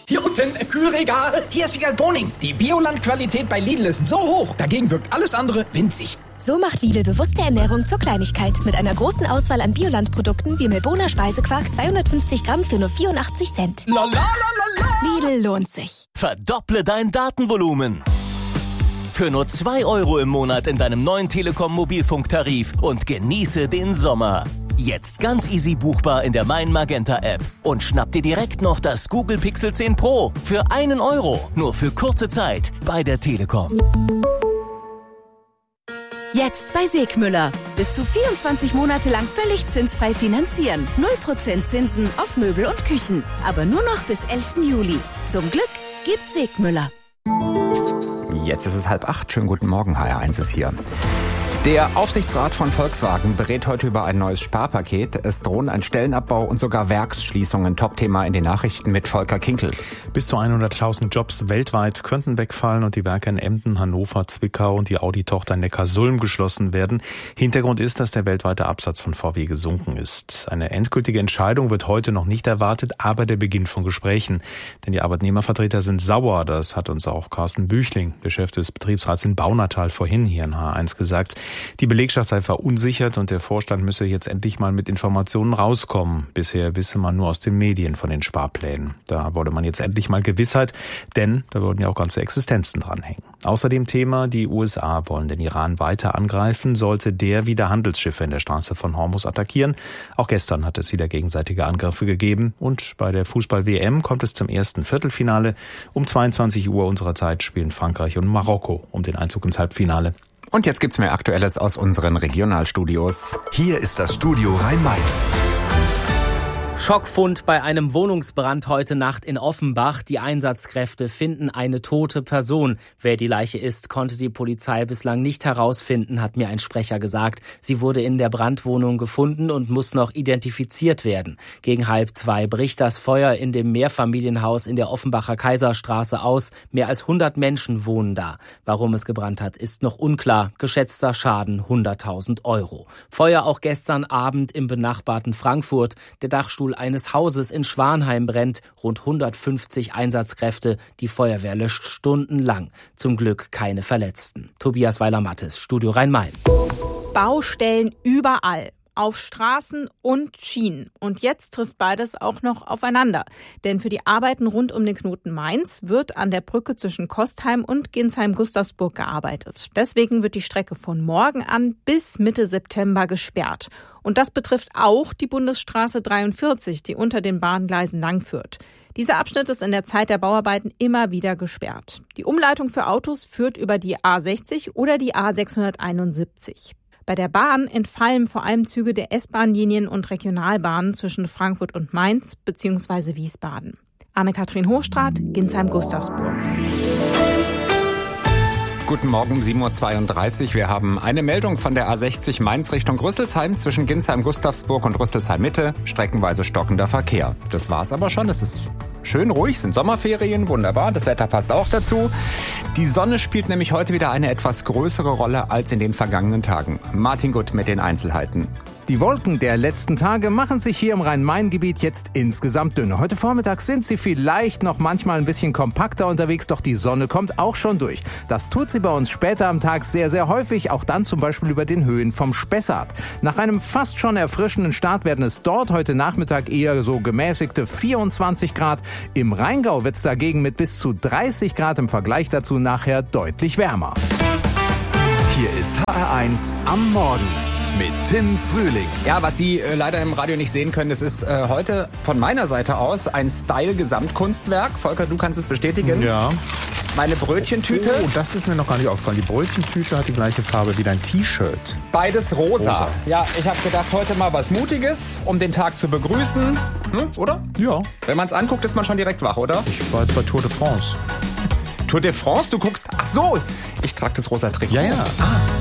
Hier unten, Kühlregal. Hier ist Regal Boning. Die Bioland-Qualität bei Lidl ist so hoch. Dagegen wirkt alles andere winzig. So macht Lidl bewusste Ernährung zur Kleinigkeit. Mit einer großen Auswahl an Bioland-Produkten wie Milboner Speisequark 250 Gramm für nur 84 Cent. La la la la la. Lidl lohnt sich. Verdopple dein Datenvolumen. Für nur 2 € im Monat in deinem neuen Telekom-Mobilfunktarif und genieße den Sommer. Jetzt ganz easy buchbar in der Mein Magenta App. Und schnapp dir direkt noch das Google Pixel 10 Pro für 1 €. Nur für kurze Zeit bei der Telekom. Jetzt bei Segmüller. Bis zu 24 Monate lang völlig zinsfrei finanzieren. 0% Zinsen auf Möbel und Küchen. Aber nur noch bis 11. Juli. Zum Glück gibt's Segmüller. Jetzt ist es 7:30. Schönen guten Morgen, HR1 ist hier. Der Aufsichtsrat von Volkswagen berät heute über ein neues Sparpaket. Es drohen ein Stellenabbau und sogar Werksschließungen. Top-Thema in den Nachrichten mit Volker Kinkel. Bis zu 100.000 Jobs weltweit könnten wegfallen und die Werke in Emden, Hannover, Zwickau und die Audi-Tochter Neckarsulm geschlossen werden. Hintergrund ist, dass der weltweite Absatz von VW gesunken ist. Eine endgültige Entscheidung wird heute noch nicht erwartet, aber der Beginn von Gesprächen. Denn die Arbeitnehmervertreter sind sauer. Das hat uns auch Carsten Büchling, Chef des Betriebsrats in Baunatal, vorhin hier in H1 gesagt. Die Belegschaft sei verunsichert und der Vorstand müsse jetzt endlich mal mit Informationen rauskommen. Bisher wisse man nur aus den Medien von den Sparplänen. Da wollte man jetzt endlich mal Gewissheit, denn da würden ja auch ganze Existenzen dranhängen. Außerdem Thema, die USA wollen den Iran weiter angreifen, sollte der wieder Handelsschiffe in der Straße von Hormuz attackieren. Auch gestern hat es wieder gegenseitige Angriffe gegeben und bei der Fußball-WM kommt es zum ersten Viertelfinale. Um 22 Uhr unserer Zeit spielen Frankreich und Marokko um den Einzug ins Halbfinale. Und jetzt gibt's mehr Aktuelles aus unseren Regionalstudios. Hier ist das Studio Rhein-Main. Schockfund bei einem Wohnungsbrand heute Nacht in Offenbach. Die Einsatzkräfte finden eine tote Person. Wer die Leiche ist, konnte die Polizei bislang nicht herausfinden, hat mir ein Sprecher gesagt. Sie wurde in der Brandwohnung gefunden und muss noch identifiziert werden. Gegen 1:30 bricht das Feuer in dem Mehrfamilienhaus in der Offenbacher Kaiserstraße aus. Mehr als 100 Menschen wohnen da. Warum es gebrannt hat, ist noch unklar. Geschätzter Schaden 100.000 €. Feuer auch gestern Abend im benachbarten Frankfurt. Der Dachstuhl eines Hauses in Schwanheim brennt. Rund 150 Einsatzkräfte. Die Feuerwehr löscht stundenlang. Zum Glück keine Verletzten. Tobias Weiler-Mattes, Studio Rhein-Main. Baustellen überall. Auf Straßen und Schienen. Und jetzt trifft beides auch noch aufeinander. Denn für die Arbeiten rund um den Knoten Mainz wird an der Brücke zwischen Kostheim und Ginsheim-Gustavsburg gearbeitet. Deswegen wird die Strecke von morgen an bis Mitte September gesperrt. Und das betrifft auch die Bundesstraße 43, die unter den Bahngleisen langführt. Dieser Abschnitt ist in der Zeit der Bauarbeiten immer wieder gesperrt. Die Umleitung für Autos führt über die A60 oder die A671. Bei der Bahn entfallen vor allem Züge der S-Bahn-Linien und Regionalbahnen zwischen Frankfurt und Mainz bzw. Wiesbaden. Anne-Kathrin Hochstraat, Ginsheim-Gustavsburg. Guten Morgen, 7:32 Uhr. Wir haben eine Meldung von der A60 Mainz Richtung Rüsselsheim zwischen Ginsheim-Gustavsburg und Rüsselsheim-Mitte. Streckenweise stockender Verkehr. Das war's aber schon. Es ist schön ruhig, sind Sommerferien, wunderbar. Das Wetter passt auch dazu. Die Sonne spielt nämlich heute wieder eine etwas größere Rolle als in den vergangenen Tagen. Martin Gutt mit den Einzelheiten. Die Wolken der letzten Tage machen sich hier im Rhein-Main-Gebiet jetzt insgesamt dünner. Heute Vormittag sind sie vielleicht noch manchmal ein bisschen kompakter unterwegs, doch die Sonne kommt auch schon durch. Das tut sie bei uns später am Tag sehr, sehr häufig, auch dann zum Beispiel über den Höhen vom Spessart. Nach einem fast schon erfrischenden Start werden es dort heute Nachmittag eher so gemäßigte 24 Grad. Im Rheingau wird es dagegen mit bis zu 30 Grad im Vergleich dazu nachher deutlich wärmer. Hier ist HR1 am Morgen mit Tim Frühling. Ja, was Sie leider im Radio nicht sehen können, das ist heute von meiner Seite aus ein Style-Gesamtkunstwerk. Volker, du kannst es bestätigen. Ja. Meine Brötchentüte. Oh, das ist mir noch gar nicht aufgefallen. Die Brötchentüte hat die gleiche Farbe wie dein T-Shirt. Beides rosa. Ja, ich habe gedacht, heute mal was Mutiges, um den Tag zu begrüßen. Oder? Ja. Wenn man es anguckt, ist man schon direkt wach, oder? Ich war jetzt bei Tour de France. Tour de France? Du guckst... Ach so, ich trage das rosa Trikot. Ja.